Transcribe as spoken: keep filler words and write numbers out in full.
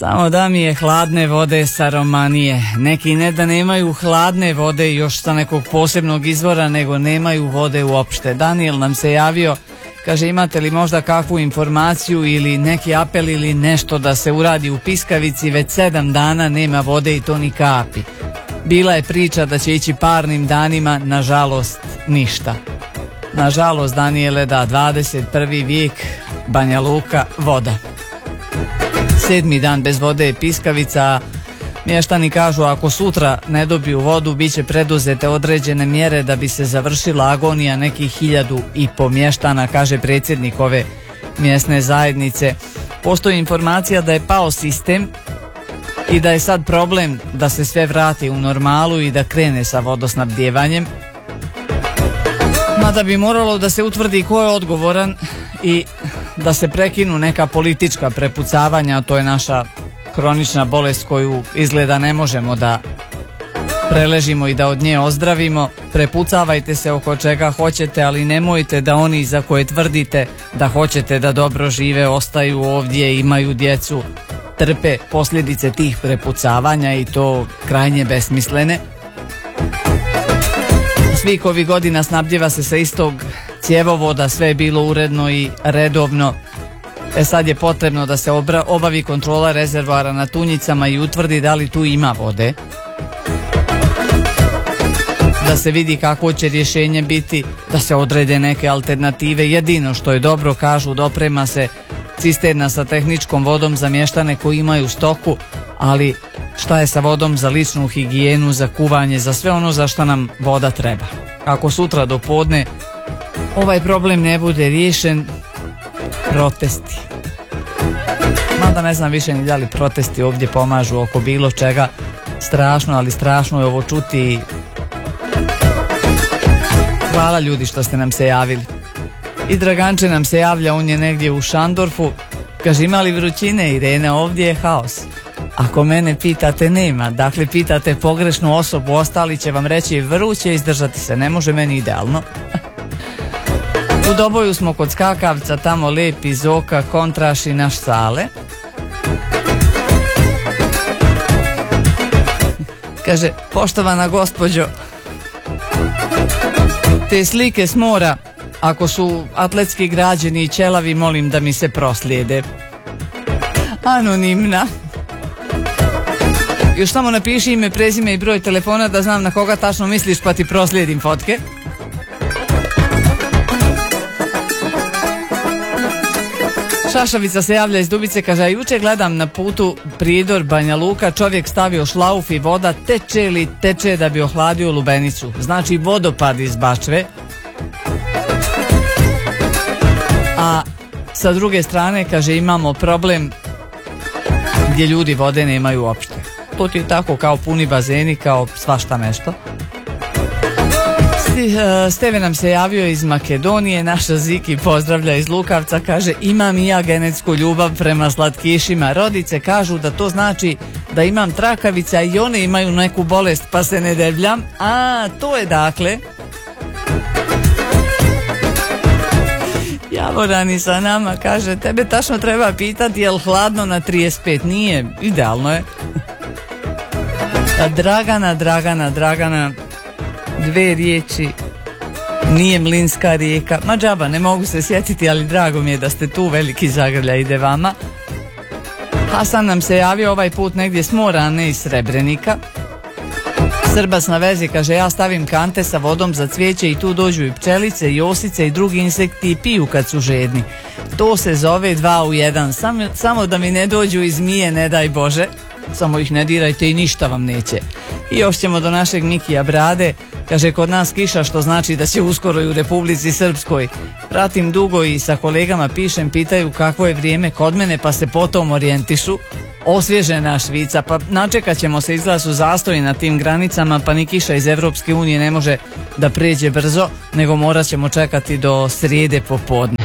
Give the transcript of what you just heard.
Samo da mi je hladne vode sa Romanije. Neki ne da nemaju hladne vode još sa nekog posebnog izvora, nego nemaju vode uopšte. Daniel nam se javio, kaže, imate li možda kakvu informaciju ili neki apel ili nešto da se uradi u Piskavici, već sedam dana nema vode i to ni kapi. Bila je priča da će ići parnim danima, nažalost ništa. Nažalost, Daniele, da, dvadeset prvi vijek, Banja Luka, voda. Sedmi dan bez vode je Piskavica. Mještani kažu, ako sutra ne dobiju vodu, bit će preduzete određene mjere da bi se završila agonija nekih hiljadu i po mještana, kaže predsjednik ove mjesne zajednice. Postoji informacija da je pao sistem i da je sad problem da se sve vrati u normalu i da krene sa vodosnabdjevanjem. Mada bi moralo da se utvrdi ko je odgovoran i da se prekinu neka politička prepucavanja, to je naša kronična bolest koju izgleda ne možemo da preležimo i da od nje ozdravimo. Prepucavajte se oko čega hoćete, ali nemojte da oni za koje tvrdite da hoćete da dobro žive ostaju ovdje, imaju djecu, trpe posljedice tih prepucavanja i to krajnje besmislene. Svih ovih godina snabdjeva se sa istog cjevovoda, sve je bilo uredno i redovno. E sad je potrebno da se obra, obavi kontrola rezervoara na Tunjicama i utvrdi da li tu ima vode. Da se vidi kako će rješenje biti, da se odrede neke alternative. Jedino što je dobro, kažu, doprema se cisterna sa tehničkom vodom za mještane koji imaju stoku, ali šta je sa vodom za ličnu higijenu, za kuvanje, za sve ono za što nam voda treba. Ako sutra do podne ovaj problem ne bude riješen, protesti. Mada ne znam više ni da li protesti ovdje pomažu oko bilo čega. Strašno, ali strašno je ovo čuti. Hvala ljudi što ste nam se javili. I Draganče nam se javlja, on je negdje u Šandorfu. Kaže, ima li vrućine, Irene? Ovdje je haos. Ako mene pitate, nema. Dakle, pitate pogrešnu osobu, ostali će vam reći vruće, izdržati se, ne može, meni idealno. U Doboju smo kod skakavca, tamo lepi Zoka, Kontraš i naš Sale. Kaže, poštovana gospođo, te slike s mora, ako su atletski građeni i ćelavi, molim da mi se proslijede. Anonimna. Još samo napiši ime, prezime i broj telefona da znam na koga tačno misliš, pa ti proslijedim fotke. Šašavica se javlja iz Dubice, kaže, a juče gledam na putu Pridor Banja Luka, čovjek stavio šlauf i voda teče li teče da bi ohladio lubenicu. Znači vodopad iz Bačve. A sa druge strane, kaže, imamo problem gdje ljudi vode nemaju uopšte. To ti je tako kao puni bazeni, kao svašta nešto. Steve nam se javio iz Makedonije, naša Ziki pozdravlja iz Lukavca, kaže, imam i ja genetsku ljubav prema slatkišima. Rodice kažu da to znači da imam trakavica i one imaju neku bolest pa se ne debljam. A, to je dakle. Javorani sa nama, kaže, tebe tačno treba pitati jel hladno na trideset pet, nije, idealno je. Dragana, Dragana, Dragana, dve riječi, nije mlinska rijeka, ma džaba, ne mogu se sjetiti, ali drago mi je da ste tu, veliki zagrlja ide vama. Hasan nam se javio ovaj put negdje s mora, a ne iz Srebrenika. Srbas na vezi, kaže, ja stavim kante sa vodom za cvijeće i tu dođu i pčelice i osice i drugi insekti i piju kad su žedni. To se zove dva u jedan, samo, samo da mi ne dođu i zmije, ne daj Bože. Samo ih ne dirajte i ništa vam neće. I još ćemo do našeg Mikija Brade, kaže, kod nas kiša, što znači da će uskoro i u Republici Srpskoj. Pratim dugo i sa kolegama pišem, pitaju kakvo je vrijeme kod mene, pa se potom orijentišu. Osvježena Švica, pa načekat ćemo se, izgleda su zastoji na tim granicama, pa ni kiša iz Evropske unije ne može da pređe brzo, nego morat ćemo čekati do srijede popodne.